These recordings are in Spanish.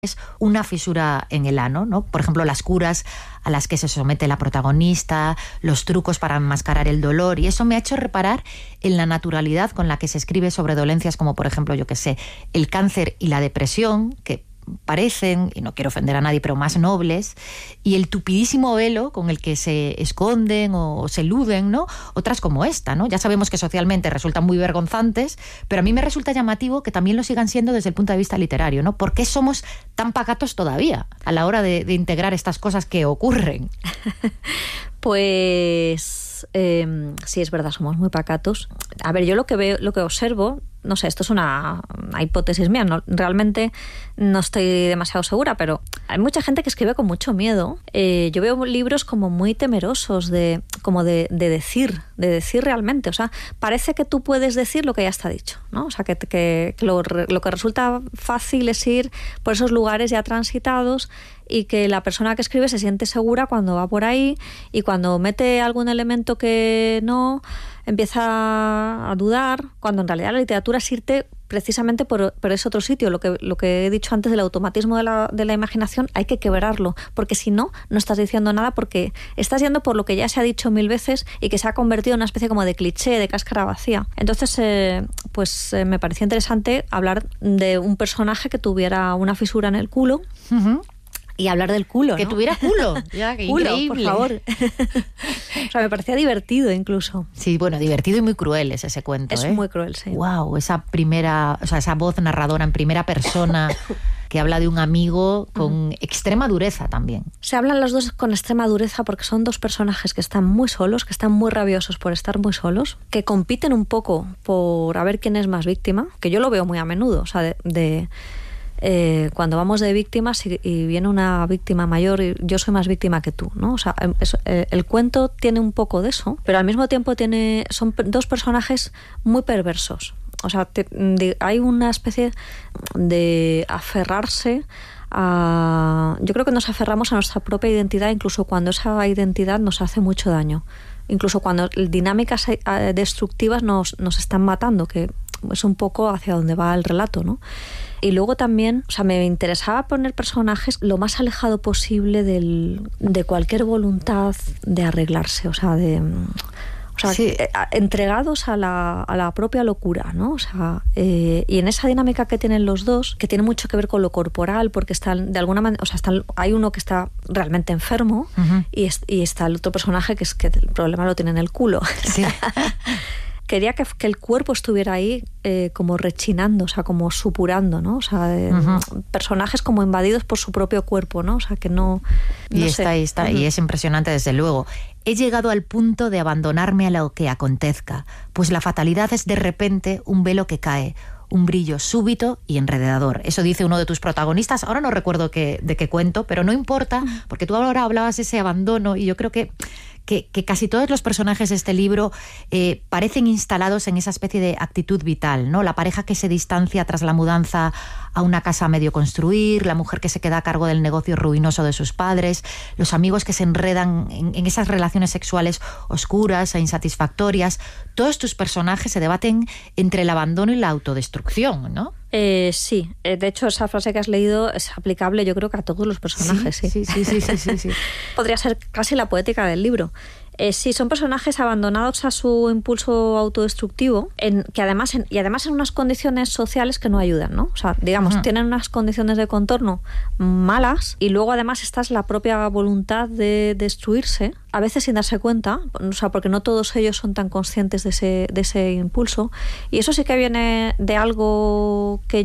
es una fisura en el ano, ¿no? Por ejemplo, las curas a las que se somete la protagonista, los trucos para enmascarar el dolor, y eso me ha hecho reparar en la naturalidad con la que se escribe sobre dolencias como, por ejemplo, yo qué sé, el cáncer y la depresión, que parecen, y no quiero ofender a nadie, pero más nobles, y el tupidísimo velo con el que se esconden o se eluden, ¿no? Otras como esta, ¿no? Ya sabemos que socialmente resultan muy vergonzantes, pero a mí me resulta llamativo que también lo sigan siendo desde el punto de vista literario, ¿no? ¿Por qué somos tan pacatos todavía a la hora de integrar estas cosas que ocurren? Pues sí, es verdad, somos muy pacatos. A ver, yo lo que veo, lo que observo, no sé, esto es una hipótesis mía, no, realmente no estoy demasiado segura, pero hay mucha gente que escribe con mucho miedo. Yo veo libros como muy temerosos de decir realmente. O sea, parece que tú puedes decir lo que ya está dicho, ¿no? O sea, que lo que resulta fácil es ir por esos lugares ya transitados y que la persona que escribe se siente segura cuando va por ahí, y cuando mete algún elemento que no, empieza a dudar, cuando en realidad la literatura es irte precisamente por ese otro sitio. Lo que he dicho antes del automatismo de la imaginación, hay que quebrarlo, porque si no, no estás diciendo nada, porque estás yendo por lo que ya se ha dicho 1000 veces y que se ha convertido en una especie como de cliché, de cáscara vacía. Entonces, me parecía interesante hablar de un personaje que tuviera una fisura en el culo. Uh-huh. Y hablar del culo, que ¿no? tuviera culo. Ya, qué culo, increíble. Por favor. O sea, me parecía divertido incluso. Sí, bueno, divertido y muy cruel es ese cuento. Es muy cruel, sí. Wow, esa voz narradora en primera persona que habla de un amigo con extrema dureza también. Se hablan los dos con extrema dureza porque son dos personajes que están muy solos, que están muy rabiosos por estar muy solos, que compiten un poco por a ver quién es más víctima, que yo lo veo muy a menudo, o sea, cuando vamos de víctimas y viene una víctima mayor y yo soy más víctima que tú, ¿no? O sea, el cuento tiene un poco de eso, pero al mismo tiempo son dos personajes muy perversos. O sea, hay una especie de aferrarse a... Yo creo que nos aferramos a nuestra propia identidad incluso cuando esa identidad nos hace mucho daño. Incluso cuando dinámicas destructivas nos están matando, que es un poco hacia donde va el relato, ¿no? Y luego también, o sea, me interesaba poner personajes lo más alejado posible de cualquier voluntad de arreglarse, o sea, sí, entregados a la propia locura, ¿no? O sea, y en esa dinámica que tienen los dos, que tiene mucho que ver con lo corporal, porque están de alguna manera, o sea, hay uno que está realmente enfermo, uh-huh, y está el otro personaje que es que el problema lo tiene en el culo. Sí. Quería que el cuerpo estuviera ahí como rechinando, o sea, como supurando, ¿no? O sea, uh-huh, personajes como invadidos por su propio cuerpo, ¿no? O sea, que no y sé. Está, uh-huh, y es impresionante, desde luego. He llegado al punto de abandonarme a lo que acontezca, pues la fatalidad es de repente un velo que cae, un brillo súbito y enredador. Eso dice uno de tus protagonistas. Ahora no recuerdo de qué cuento, pero no importa, porque tú ahora hablabas de ese abandono y yo creo que casi todos los personajes de este libro parecen instalados en esa especie de actitud vital, ¿no? La pareja que se distancia tras la mudanza a una casa a medio construir, la mujer que se queda a cargo del negocio ruinoso de sus padres, los amigos que se enredan en esas relaciones sexuales oscuras e insatisfactorias. Todos tus personajes se debaten entre el abandono y la autodestrucción, ¿no? Sí, de hecho esa frase que has leído es aplicable, yo creo que a todos los personajes. Sí. Podría ser casi la poética del libro. Sí, son personajes abandonados a su impulso autodestructivo, que además en unas condiciones sociales que no ayudan, ¿no? O sea, digamos, uh-huh, tienen unas condiciones de contorno malas, y luego además está la propia voluntad de destruirse, a veces sin darse cuenta, o sea, porque no todos ellos son tan conscientes de ese impulso, y eso sí que viene de algo que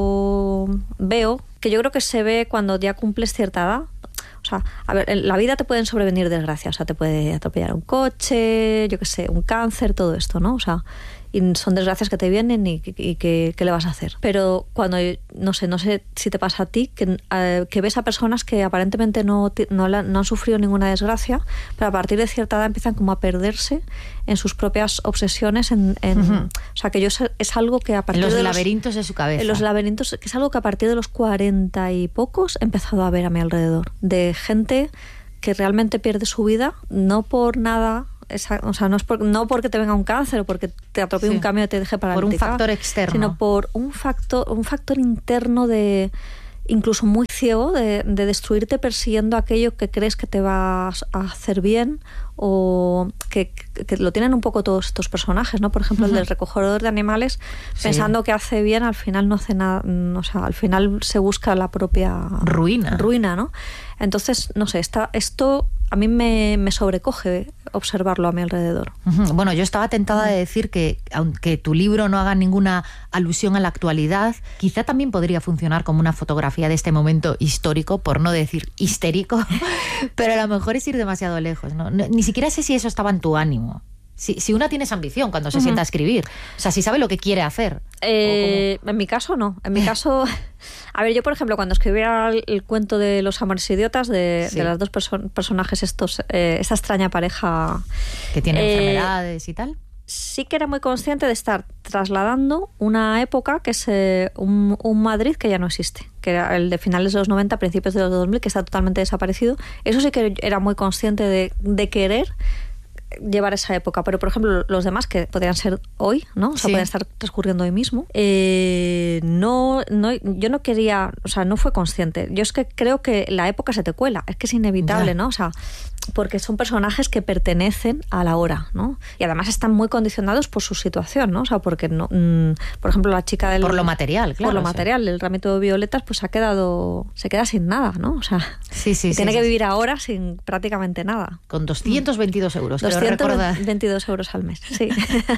yo veo, que yo creo que se ve cuando ya cumples cierta edad. O sea, a ver, en la vida te pueden sobrevenir desgracias, o sea, te puede atropellar un coche, yo qué sé, un cáncer, todo esto, ¿no? O sea, y son desgracias que te vienen y ¿qué le vas a hacer? Pero cuando, no sé si te pasa a ti, que ves a personas que aparentemente no han sufrido ninguna desgracia, pero a partir de cierta edad empiezan como a perderse en sus propias obsesiones, uh-huh, o sea, que es algo que a partir de los laberintos de su cabeza. En los laberintos, que es algo que a partir de los 40 y pocos he empezado a ver a mi alrededor, de gente que realmente pierde su vida, no por nada... O sea, no porque te venga un cáncer o porque te atropelle un camión y te deje paralítica. Por un factor externo. Sino por un factor interno de incluso muy ciego de destruirte persiguiendo aquello que crees que te va a hacer bien, o que lo tienen un poco todos estos personajes, ¿no? Por ejemplo, el del recogedor de animales, pensando que hace bien, al final no hace nada, o sea, al final se busca la propia ruina, ¿no? Entonces, no sé, esto a mí me sobrecoge observarlo a mi alrededor. Bueno, yo estaba tentada de decir que, aunque tu libro no haga ninguna alusión a la actualidad, quizá también podría funcionar como una fotografía de este momento histórico, por no decir histérico, pero a lo mejor es ir demasiado lejos, ¿no? Ni siquiera sé si eso estaba en tu ánimo. Si una tiene esa ambición cuando se sienta a escribir, o sea, si sabe lo que quiere hacer. En mi caso no, en mi caso... A ver, yo por ejemplo, cuando escribía el cuento de los amores idiotas, de las dos personajes esta extraña pareja... Que tiene enfermedades y tal. Sí que era muy consciente de estar trasladando una época que es un Madrid que ya no existe, que era el de finales de los 90, principios de los 2000, que está totalmente desaparecido. Eso sí que era muy consciente de querer llevar esa época, pero por ejemplo los demás que podrían ser hoy, ¿no? O sea, pueden estar transcurriendo hoy mismo. No, yo no quería, o sea, no fue consciente. Yo es que creo que la época se te cuela, es que es inevitable, ¿no? O sea, porque son personajes que pertenecen a la hora, ¿no? Y además están muy condicionados por su situación, ¿no? O sea, porque no, por ejemplo, la chica del... Por lo material, claro. Por lo material, el ramito de violetas pues se queda sin nada, ¿no? O sea, tiene que vivir ahora sin prácticamente nada. Con 222 euros. 222 euros al mes, sí.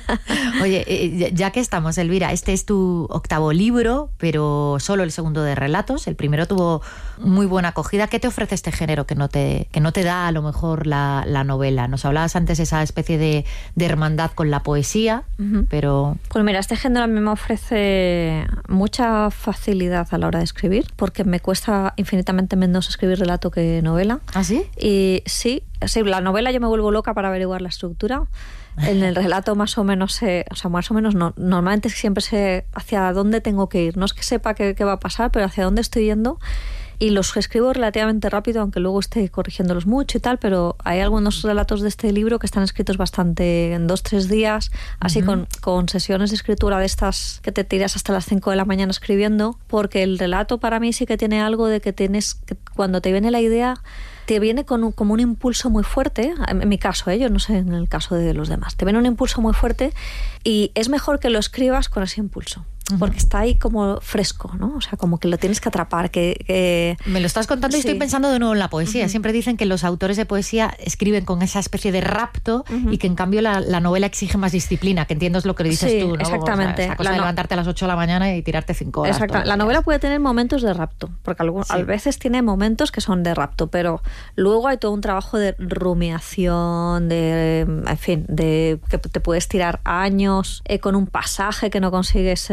Oye, ya que estamos, Elvira, este es tu 8º libro, pero solo el segundo de relatos. El primero tuvo muy buena acogida. ¿Qué te ofrece este género que no te da a lo mejor la novela? Nos hablabas antes de esa especie de hermandad con la poesía, pero... Pues mira, este género a mí me ofrece mucha facilidad a la hora de escribir, porque me cuesta infinitamente menos escribir relato que novela. ¿Ah, sí? Y sí, la novela yo me vuelvo loca para averiguar la estructura. En el relato más o menos no. Normalmente siempre sé hacia dónde tengo que ir. No es que sepa qué va a pasar, pero hacia dónde estoy yendo. Y los escribo relativamente rápido, aunque luego esté corrigiéndolos mucho y tal, pero hay algunos relatos de este libro que están escritos bastante en 2-3 días, así con sesiones de escritura de estas que te tiras hasta las 5 de la mañana escribiendo, porque el relato para mí sí que tiene algo de que cuando te viene la idea, te viene como un impulso muy fuerte, en mi caso, yo no sé en el caso de los demás, te viene un impulso muy fuerte y es mejor que lo escribas con ese impulso. Porque está ahí como fresco, ¿no? O sea, como que lo tienes que atrapar. Me lo estás contando y estoy pensando de nuevo en la poesía. Siempre dicen que los autores de poesía escriben con esa especie de rapto y que en cambio la novela exige más disciplina, que entiendo es lo que dices tú, ¿no? Exactamente. O sea, esa cosa de levantarte a las 8 de la mañana y tirarte 5 horas. Exacto. La novela puede tener momentos de rapto, porque a veces tiene momentos que son de rapto, pero luego hay todo un trabajo de rumiación, en fin, de que te puedes tirar años con un pasaje que no consigues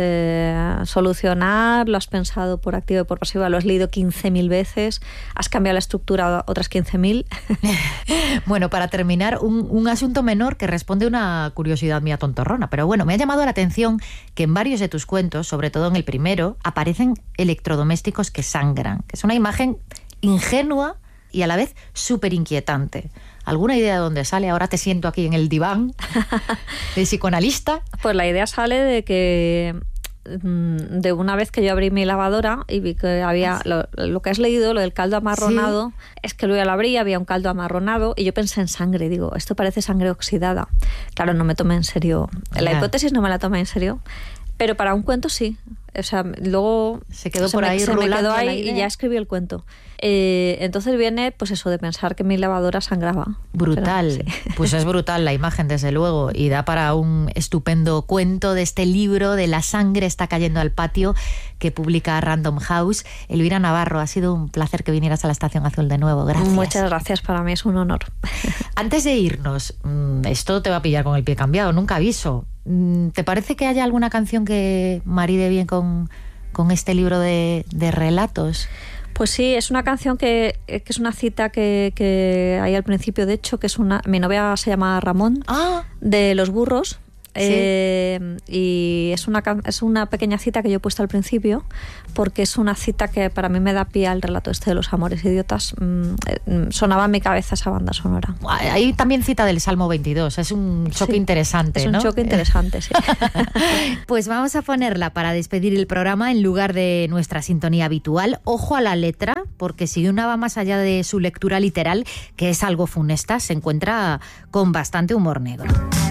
solucionar, lo has pensado por activa y por pasiva, lo has leído 15.000 veces, has cambiado la estructura otras 15.000. Bueno, para terminar, un asunto menor que responde a una curiosidad mía tontorrona, pero bueno, me ha llamado la atención que en varios de tus cuentos, sobre todo en el primero, aparecen electrodomésticos que sangran, que es una imagen ingenua y a la vez súper inquietante. ¿Alguna idea de dónde sale? Ahora te siento aquí en el diván de psicoanalista. Pues la idea sale de una vez que yo abrí mi lavadora y vi que había lo que has leído, lo del caldo amarronado, es que luego la abrí, había un caldo amarronado y yo pensé en sangre, digo, esto parece sangre oxidada. Claro, no me tomé en serio, la hipótesis no me la tomé en serio, pero para un cuento sí. O sea, luego se quedó por ahí, se me quedó ahí y ya escribí el cuento. Entonces viene, pues eso, de pensar que mi lavadora sangraba. Brutal. Pero, sí. Pues es brutal la imagen, desde luego, y da para un estupendo cuento de este libro de La sangre está cayendo al patio, que publica Random House. Elvira Navarro, ha sido un placer que vinieras a la Estación Azul de nuevo. Gracias. Muchas gracias, para mí es un honor. Antes de irnos, esto te va a pillar con el pie cambiado, nunca aviso. ¿Te parece que haya alguna canción que maride bien con este libro de relatos? Pues sí, es una canción que es una cita que hay al principio, de hecho, que es mi novia se llama Ramón, de Los Burros. Y es una pequeña cita que yo he puesto al principio, porque es una cita que para mí me da pie al relato este de Los amores idiotas. Sonaba en mi cabeza esa banda sonora. Hay también cita del Salmo 22, es un choque interesante, ¿no? Es un choque interesante, sí. Pues vamos a ponerla para despedir el programa en lugar de nuestra sintonía habitual. Ojo a la letra, porque si una va más allá de su lectura literal, que es algo funesta, se encuentra con bastante humor negro.